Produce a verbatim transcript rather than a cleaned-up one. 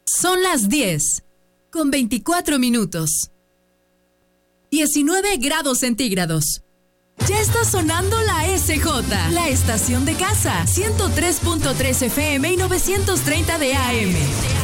Son las diez, con veinticuatro minutos. diecinueve grados centígrados. Ya está sonando la S J, la estación de casa, ciento tres punto tres F M y novecientos treinta de A M.